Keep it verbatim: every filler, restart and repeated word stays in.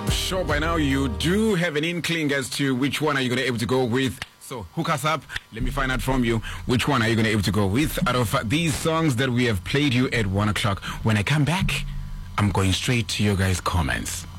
I'm sure by now you do have an inkling as to which one are you going to be able to go with. So hook us up. Let me find out from you which one are you going to be able to go with out of uh, these songs that we have played you at one o'clock. When I come back, I'm going straight to your guys' comments.